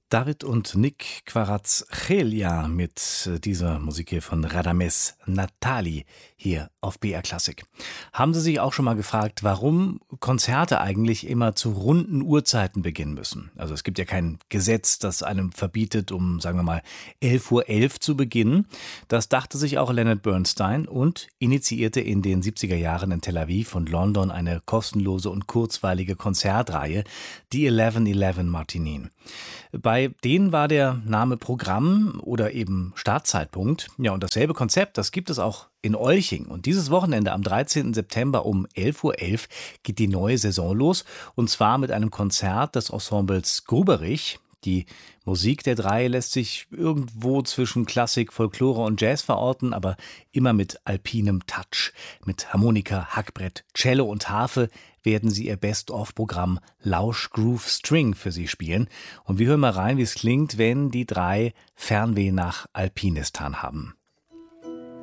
David und Nick Kvaratskhelia mit dieser Musik hier von Radames Natali hier auf BR Klassik. Haben Sie sich auch schon mal gefragt, warum Konzerte eigentlich immer zu runden Uhrzeiten beginnen müssen? Also es gibt ja kein Gesetz, das einem verbietet, um, sagen wir mal, 11:11 Uhr zu beginnen. Das dachte sich auch Leonard Bernstein und initiierte in den 70er Jahren in Tel Aviv und London eine kostenlose und kurzweilige Konzertreihe, die 11:11 Martinien. Bei denen war der Name Programm oder eben Startzeitpunkt. Ja, und dasselbe Konzept, das gibt es auch in Olching. Und dieses Wochenende am 13. September um 11:11 Uhr geht die neue Saison los. Und zwar mit einem Konzert des Ensembles Gruberich. Die Musik der drei lässt sich irgendwo zwischen Klassik, Folklore und Jazz verorten, aber immer mit alpinem Touch. Mit Harmonika, Hackbrett, Cello und Harfe werden sie ihr Best-of-Programm Lausch Groove String für sie spielen. Und wir hören mal rein, wie es klingt, wenn die drei Fernweh nach Alpinistan haben.